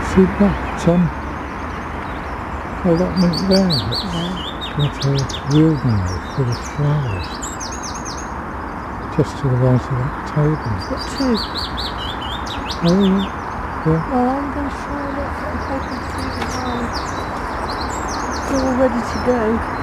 See that allotment there? It's got a wilderness full of flowers. Just to the right of that table. Got two. Oh yeah. Well, I'm going to try that. I'm hoping to see the one. It's all ready to go.